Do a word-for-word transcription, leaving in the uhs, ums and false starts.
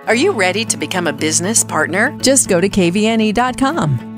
Are you ready to become a business partner? Just go to K V N E dot com.